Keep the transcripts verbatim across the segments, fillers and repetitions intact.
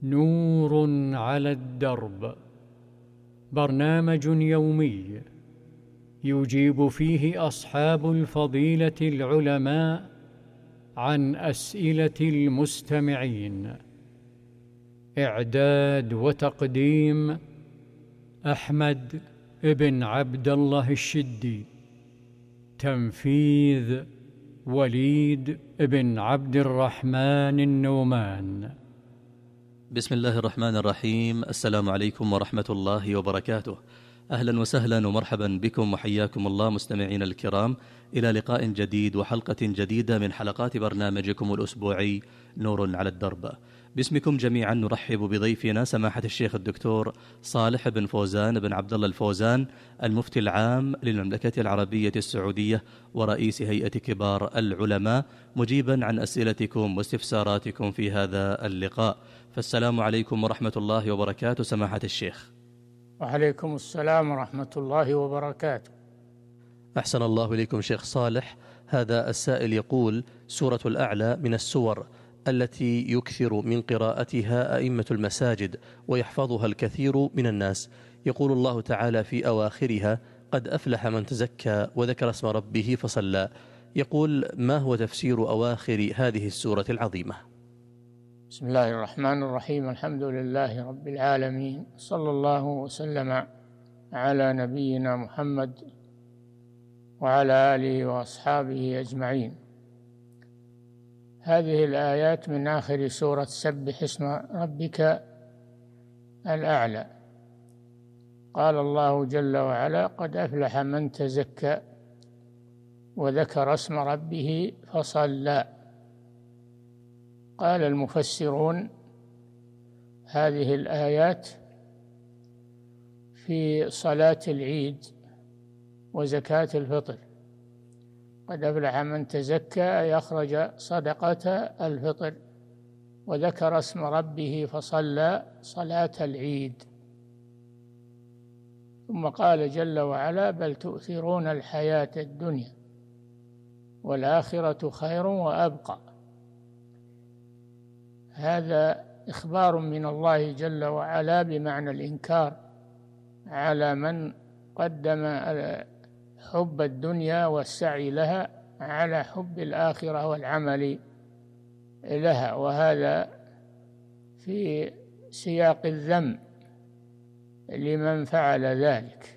نور على الدرب، برنامج يومي يجيب فيه أصحاب الفضيلة العلماء عن أسئلة المستمعين. إعداد وتقديم أحمد بن عبد الله الشدي. تنفيذ وليد بن عبد الرحمن النومان. بسم الله الرحمن الرحيم. السلام عليكم ورحمة الله وبركاته. أهلا وسهلا ومرحبا بكم وحياكم الله مستمعين الكرام إلى لقاء جديد وحلقة جديدة من حلقات برنامجكم الأسبوعي نور على الدرب. باسمكم جميعا نرحب بضيفنا سماحة الشيخ الدكتور صالح بن فوزان بن عبد الله الفوزان، المفتي العام للمملكة العربية السعودية ورئيس هيئة كبار العلماء، مجيبا عن أسئلتكم واستفساراتكم في هذا اللقاء. فالسلام عليكم ورحمة الله وبركاته سماحة الشيخ. وعليكم السلام ورحمة الله وبركاته. أحسن الله إليكم شيخ صالح. هذا السائل يقول: سورة الأعلى من السور التي يكثر من قراءتها أئمة المساجد ويحفظها الكثير من الناس. يقول الله تعالى في أواخرها: قد أفلح من تزكى وذكر اسم ربه فصلى. يقول: ما هو تفسير أواخر هذه السورة العظيمة؟ بسم الله الرحمن الرحيم. الحمد لله رب العالمين، صلى الله وسلم على نبينا محمد وعلى آله وأصحابه أجمعين. هذه الآيات من آخر سورة سبح اسم ربك الأعلى. قال الله جل وعلا: قد أفلح من تزكى وذكر اسم ربه فصلى. قال المفسرون: هذه الآيات في صلاة العيد وزكاة الفطر. قد أفلح من تزكى يخرج صدقة الفطر، وذكر اسم ربه فصلى صلاة العيد. ثم قال جل وعلا: بل تؤثرون الحياة الدنيا والآخرة خير وأبقى. هذا إخبار من الله جل وعلا بمعنى الإنكار على من قدم حب الدنيا والسعي لها على حب الآخرة والعمل لها، وهذا في سياق الذم لمن فعل ذلك.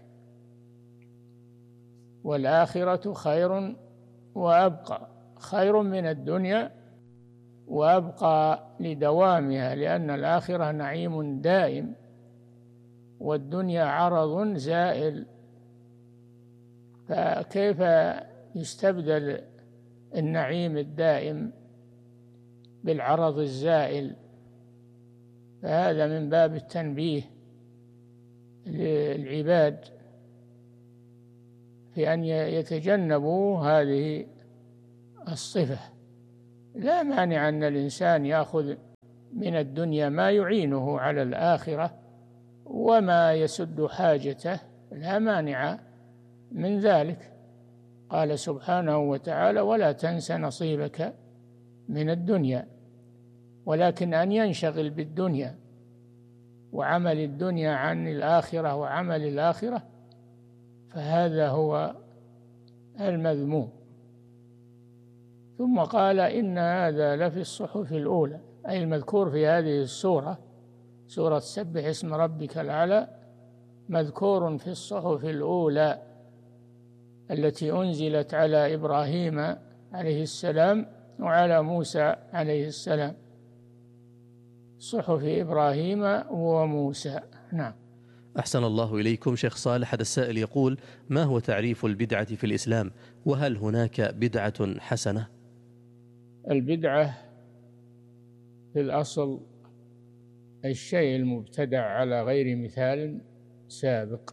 والآخرة خير وأبقى، خير من الدنيا وأبقى لدوامها، لأن الآخرة نعيم دائم والدنيا عرض زائل. فكيف يستبدل النعيم الدائم بالعرض الزائل؟ فهذا من باب التنبيه للعباد في أن يتجنبوا هذه الصفة. لا مانع أن الإنسان يأخذ من الدنيا ما يعينه على الآخرة وما يسد حاجته، لا مانع من ذلك. قال سبحانه وتعالى: ولا تنس نصيبك من الدنيا. ولكن أن ينشغل بالدنيا وعمل الدنيا عن الآخرة وعمل الآخرة، فهذا هو المذموم. ثم قال: إن هذا لفي الصحف الأولى، أي المذكور في هذه السورة، سورة سبح اسم ربك الأعلى، مذكور في الصحف الأولى التي أنزلت على إبراهيم عليه السلام وعلى موسى عليه السلام، صحف إبراهيم وموسى. نعم. أحسن الله إليكم شيخ صالح. هذا السائل يقول: ما هو تعريف البدعة في الإسلام؟ وهل هناك بدعة حسنة؟ البدعة في الأصل الشيء المبتدع على غير مثال سابق،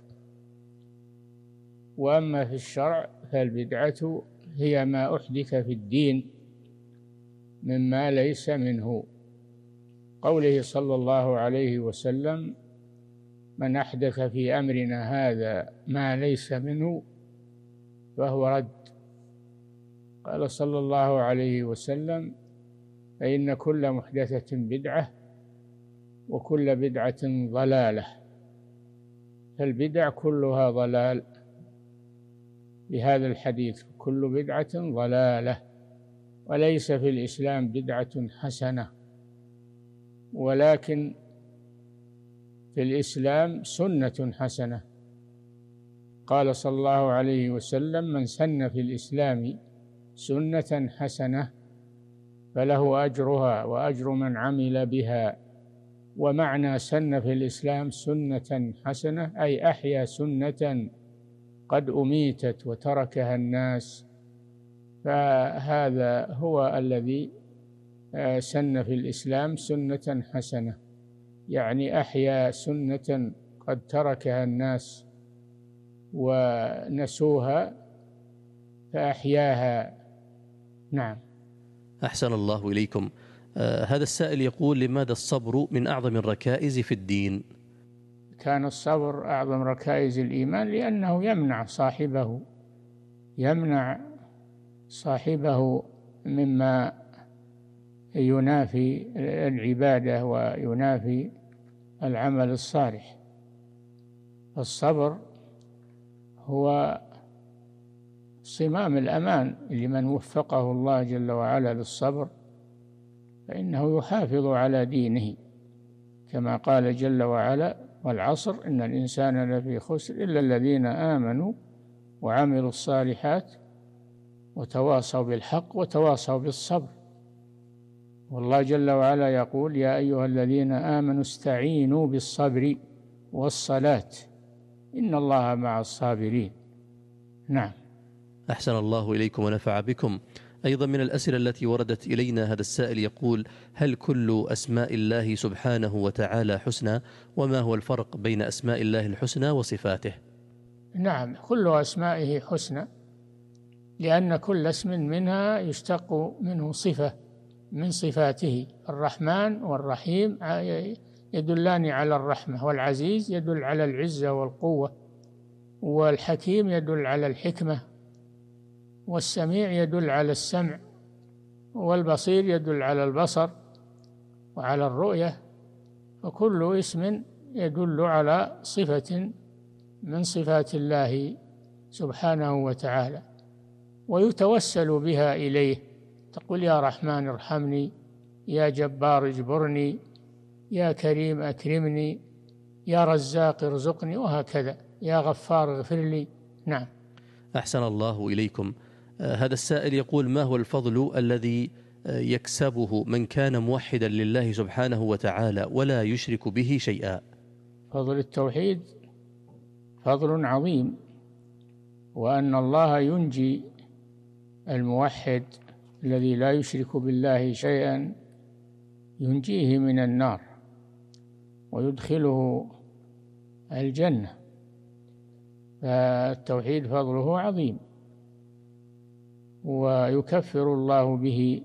وأما في الشرع فالبدعة هي ما أحدث في الدين مما ليس منه. قوله صلى الله عليه وسلم: من أحدث في أمرنا هذا ما ليس منه فهو رد. قال صلى الله عليه وسلم: فإن كل محدثة بدعة وكل بدعة ضلالة. فالبدع كلها ضلال بهذا الحديث، كل بدعة ضلالة. وليس في الإسلام بدعة حسنة، ولكن في الإسلام سنة حسنة. قال صلى الله عليه وسلم: من سن في الإسلام سنة حسنة فله أجرها وأجر من عمل بها. ومعنى سن في الإسلام سنة حسنة أي أحيا سنة قد أميتت وتركها الناس، فهذا هو الذي سن في الإسلام سنة حسنة، يعني أحيا سنة قد تركها الناس ونسوها فأحياها. نعم. أحسن الله إليكم. آه هذا السائل يقول: لماذا الصبر من أعظم الركائز في الدين؟ كان الصبر أعظم ركائز الإيمان لأنه يمنع صاحبه يمنع صاحبه مما ينافي العبادة وينافي العمل الصالح. الصبر هو صمام الأمان لمن وفقه الله جل وعلا للصبر، فإنه يحافظ على دينه كما قال جل وعلا: والعصر إن الإنسان لفي خسر إلا الذين آمنوا وعملوا الصالحات وتواصوا بالحق وتواصوا بالصبر. والله جل وعلا يقول: يا أيها الذين آمنوا استعينوا بالصبر والصلاة إن الله مع الصابرين. نعم. أحسن الله إليكم ونفع بكم. أيضا من الأسئلة التي وردت إلينا هذا السائل يقول: هل كل أسماء الله سبحانه وتعالى حسنى؟ وما هو الفرق بين أسماء الله الحسنى وصفاته؟ نعم، كل أسمائه حسنى، لأن كل اسم منها يشتق منه صفة من صفاته. الرحمن والرحيم يدلان على الرحمة، والعزيز يدل على العزة والقوة، والحكيم يدل على الحكمة، والسميع يدل على السمع، والبصير يدل على البصر وعلى الرؤية. وكل اسم يدل على صفة من صفات الله سبحانه وتعالى، ويتوسل بها إليه. تقول: يا رحمن ارحمني، يا جبار اجبرني، يا كريم أكرمني، يا رزاق ارزقني، وهكذا، يا غفار اغفر لي. نعم. أحسن الله إليكم. آه هذا السائل يقول: ما هو الفضل الذي آه يكسبه من كان موحدا لله سبحانه وتعالى ولا يشرك به شيئا؟ فضل التوحيد فضل عظيم، وأن الله ينجي الموحد الذي لا يشرك بالله شيئا، ينجيه من النار ويدخله الجنة. فالتوحيد فضله عظيم، ويكفر الله به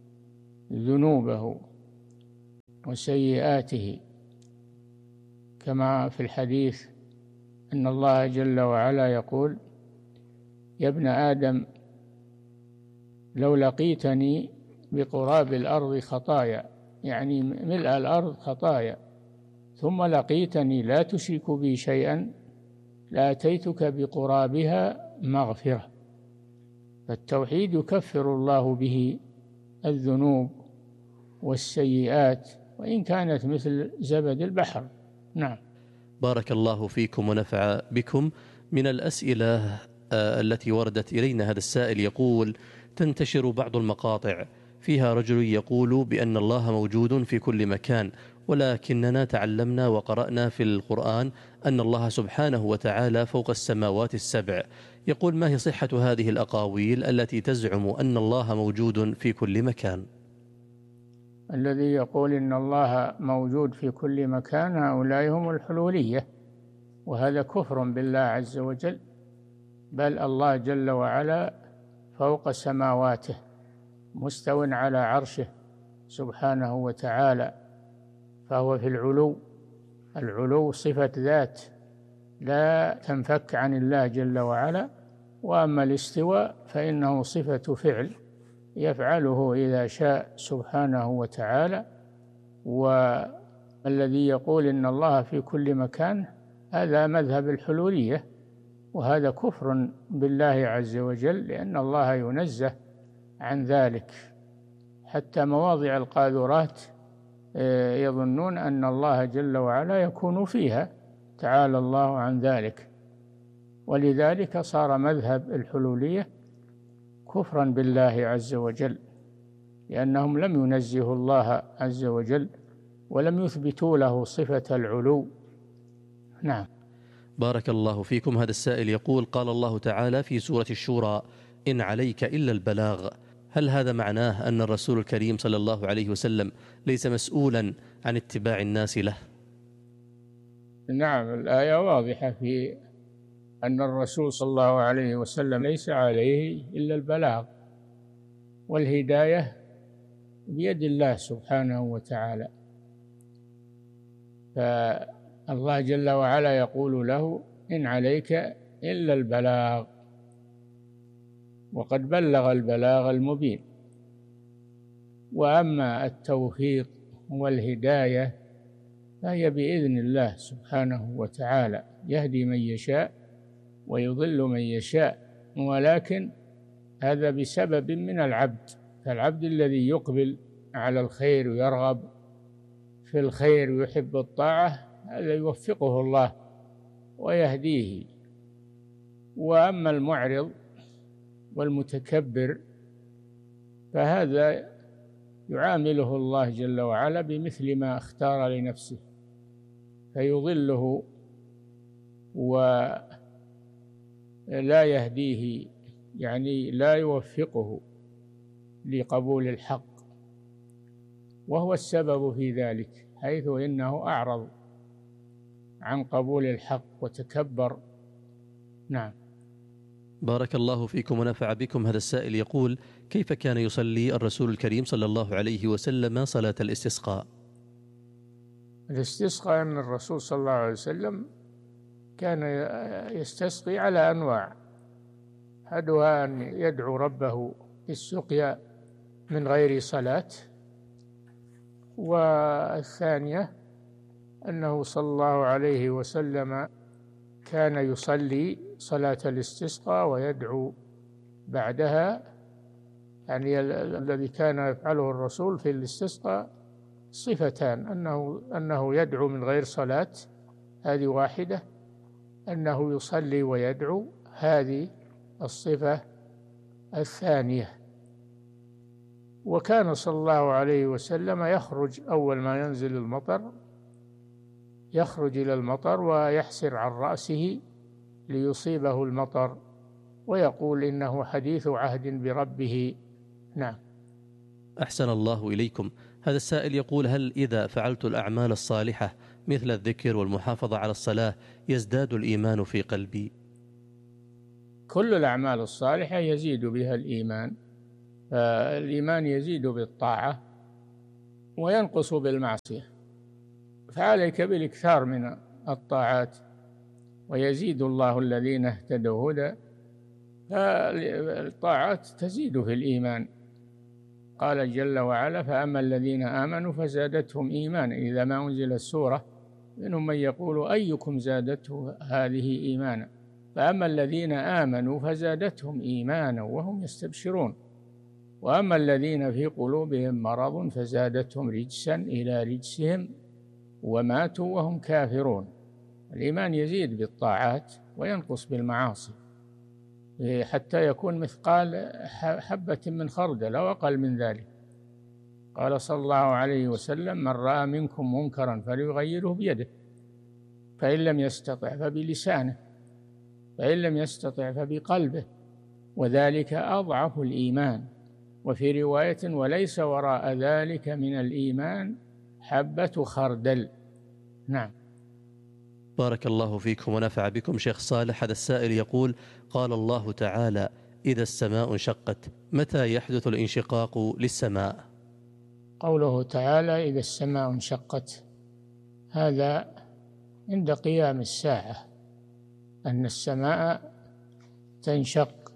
ذنوبه وسيئاته، كما في الحديث أن الله جل وعلا يقول: يا ابن آدم لو لقيتني بقراب الأرض خطايا، يعني ملء الأرض خطايا، ثم لقيتني لا تشرك بي شيئا لأتيتك بقرابها مغفرة. فالتوحيد يكفر الله به الذنوب والسيئات وإن كانت مثل زبد البحر. نعم. بارك الله فيكم ونفع بكم. من الأسئلة التي وردت إلينا هذا السائل يقول: تنتشر بعض المقاطع فيها رجل يقول بأن الله موجود في كل مكان، ولكننا تعلمنا وقرأنا في القرآن أن الله سبحانه وتعالى فوق السماوات السبع. يقول: ما هي صحة هذه الأقاويل التي تزعم أن الله موجود في كل مكان؟ الذي يقول إن الله موجود في كل مكان هؤلاء هم الحلولية، وهذا كفر بالله عز وجل. بل الله جل وعلا فوق سماواته مستو على عرشه سبحانه وتعالى، فهو في العلو. العلو صفة ذات لا تنفك عن الله جل وعلا، وأما الاستواء فإنه صفة فعل يفعله إذا شاء سبحانه وتعالى، الذي يقول إن الله في كل مكان هذا مذهب الحلولية، وهذا كفر بالله عز وجل، لأن الله ينزه عن ذلك. حتى مواضع القاذورات يظنون أن الله جل وعلا يكون فيها، تعالى الله عن ذلك. ولذلك صار مذهب الحلولية كفرا بالله عز وجل، لأنهم لم ينزهوا الله عز وجل ولم يثبتوا له صفة العلو. نعم. بارك الله فيكم. هذا السائل يقول: قال الله تعالى في سورة الشورى: إن عليك إلا البلاغ. هل هذا معناه أن الرسول الكريم صلى الله عليه وسلم ليس مسؤولا عن اتباع الناس له؟ نعم، الآية واضحة في أن الرسول صلى الله عليه وسلم ليس عليه إلا البلاغ، والهداية بيد الله سبحانه وتعالى. فالله جل وعلا يقول له: إن عليك إلا البلاغ، وقد بلغ البلاغ المبين. وأما التوفيق والهداية فهي بإذن الله سبحانه وتعالى، يهدي من يشاء ويضل من يشاء، ولكن هذا بسبب من العبد. فالعبد الذي يقبل على الخير ويرغب في الخير ويحب الطاعة، هذا يوفقه الله ويهديه. وأما المعرض والمتكبر فهذا يعامله الله جل وعلا بمثل ما اختار لنفسه، فيضله ولا يهديه، يعني لا يوفقه لقبول الحق، وهو السبب في ذلك، حيث إنه أعرض عن قبول الحق وتكبر. نعم. بارك الله فيكم ونفع بكم. هذا السائل يقول: كيف كان يصلي الرسول الكريم صلى الله عليه وسلم صلاة الاستسقاء؟ الاستسقاء أن الرسول صلى الله عليه وسلم كان يستسقي على أنواع، أحدها أن يدعو ربه بالسقيا من غير صلاة، والثانية أنه صلى الله عليه وسلم كان يصلي صلاة الاستسقاء ويدعو بعدها. يعني الذي كان يفعله الرسول في الاستسقاء صفتان: أنه أنه يدعو من غير صلاة، هذه واحدة، أنه يصلي ويدعو، هذه الصفة الثانية. وكان صلى الله عليه وسلم يخرج أول ما ينزل المطر، يخرج إلى المطر ويحسر عن رأسه ليصيبه المطر، ويقول إنه حديث عهد بربه. نعم. أحسن الله إليكم. هذا السائل يقول: هل إذا فعلت الأعمال الصالحة مثل الذكر والمحافظة على الصلاة يزداد الإيمان في قلبي؟ كل الأعمال الصالحة يزيد بها الإيمان، فالإيمان يزيد بالطاعة وينقص بالمعصية، فعليك بالإكثار من الطاعات، ويزيد الله الذين اهتدوا هدى. فالطاعات تزيد في الإيمان. قال جل وعلا: فأما الذين آمنوا فزادتهم إيمانا. إذا ما أنزلت السورة منهم من يقول أيكم زادته هذه إيمانا، فأما الذين آمنوا فزادتهم إيمانا وهم يستبشرون، وأما الذين في قلوبهم مرض فزادتهم رجسا إلى رجسهم وماتوا وهم كافرون. الإيمان يزيد بالطاعات وينقص بالمعاصي حتى يكون مثقال حبة من خردل أو أقل من ذلك. قال صلى الله عليه وسلم: من رأى منكم منكرا فليغيره بيده، فإن لم يستطع فبلسانه، فإن لم يستطع فبقلبه، وذلك أضعف الإيمان. وفي رواية: وليس وراء ذلك من الإيمان حبة خردل. نعم. بارك الله فيكم ونفع بكم. شيخ صالح، هذا السائل يقول: قال الله تعالى: إذا السماء انشقت، متى يحدث الانشقاق للسماء؟ قوله تعالى: إذا السماء انشقت، هذا عند قيام الساعة، أن السماء تنشق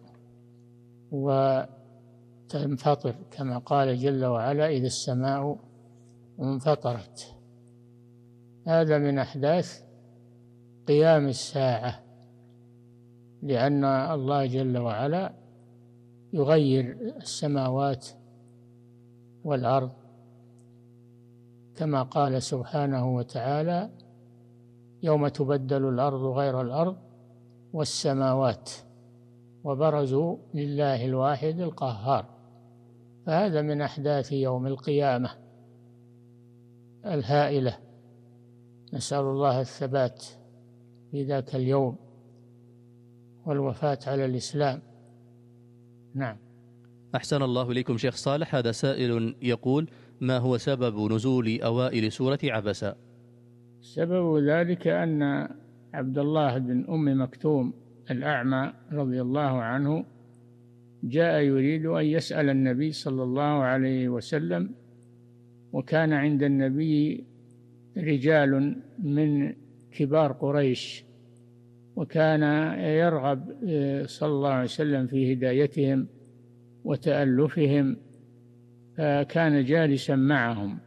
وتنفطر، كما قال جل وعلا: إذا السماء انفطرت. هذا من أحداث قيام الساعة، لأن الله جل وعلا يغير السماوات والأرض كما قال سبحانه وتعالى: يوم تبدل الأرض غير الأرض والسماوات وبرزوا لله الواحد القهار. فهذا من أحداث يوم القيامة الهائلة، نسأل الله الثبات في ذاك اليوم والوفاة على الإسلام. نعم. أحسن الله إليكم شيخ صالح. هذا سائل يقول: ما هو سبب نزول أوائل سورة عبسة؟ سبب ذلك أن عبد الله بن أم مكتوم الأعمى رضي الله عنه جاء يريد أن يسأل النبي صلى الله عليه وسلم، وكان عند النبي رجال من كبار قريش، وكان يرغب صلى الله عليه وسلم في هدايتهم وتألفهم، فكان جالسا معهم.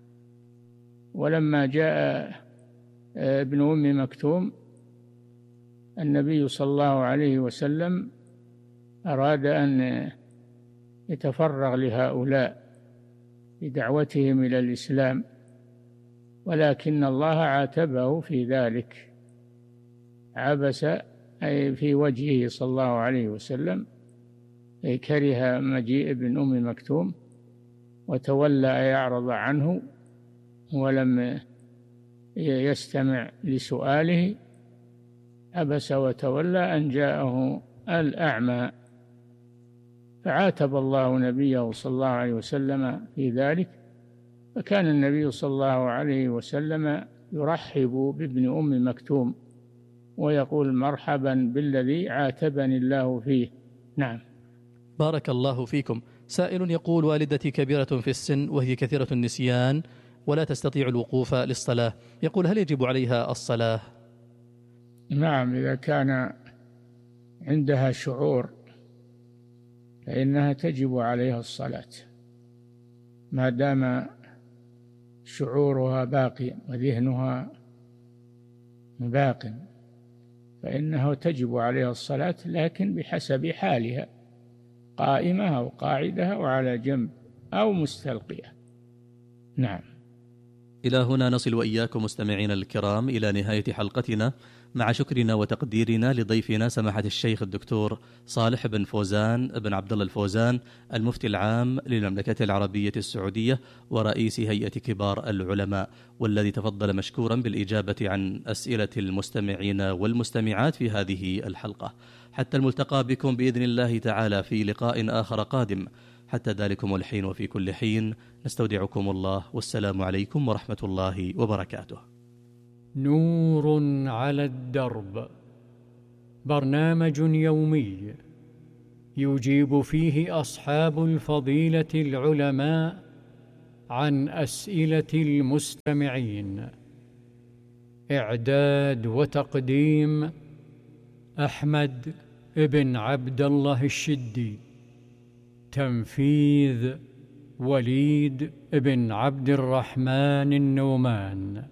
ولما جاء ابن أم مكتوم النبي صلى الله عليه وسلم أراد أن يتفرغ لهؤلاء بدعوتهم إلى الإسلام، ولكن الله عاتبه في ذلك، عبس أي في وجهه صلى الله عليه وسلم، أي كره مجيء ابن أم مكتوم وتولى أن يعرض عنه ولم يستمع لسؤاله، عبس وتولى أن جاءه الأعمى، فعاتب الله نبيه صلى الله عليه وسلم في ذلك. فكان النبي صلى الله عليه وسلم يرحب بابن أم مكتوم ويقول: مرحبا بالذي عاتبني الله فيه. نعم. بارك الله فيكم. سائل يقول: والدتي كبيرة في السن وهي كثيرة النسيان ولا تستطيع الوقوف للصلاة، يقول: هل يجب عليها الصلاة؟ نعم، إذا كان عندها شعور فإنها تجب عليها الصلاة، ما دام شعورها باقي وذهنها باق فإنه تجب عليها الصلاة، لكن بحسب حالها، قائمة أو قاعدة أو على جنب أو مستلقية. نعم. إلى هنا نصل وإياكم مستمعينا الكرام إلى نهاية حلقتنا، مع شكرنا وتقديرنا لضيفنا سماحة الشيخ الدكتور صالح بن فوزان بن عبد الله الفوزان، المفتي العام للمملكة العربية السعودية ورئيس هيئة كبار العلماء، والذي تفضل مشكورا بالإجابة عن أسئلة المستمعين والمستمعات في هذه الحلقة. حتى الملتقى بكم بإذن الله تعالى في لقاء آخر قادم. حتى ذلكم الحين وفي كل حين نستودعكم الله، والسلام عليكم ورحمة الله وبركاته. نور على الدرب، برنامج يومي يجيب فيه أصحاب الفضيلة العلماء عن أسئلة المستمعين. إعداد وتقديم أحمد بن عبد الله الشدي. تنفيذ وليد بن عبد الرحمن النومان.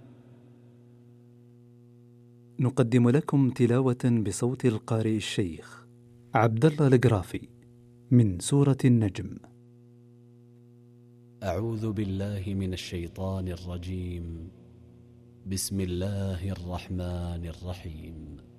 نقدم لكم تلاوة بصوت القارئ الشيخ عبد الله القرافي من سورة النجم. أعوذ بالله من الشيطان الرجيم. بسم الله الرحمن الرحيم.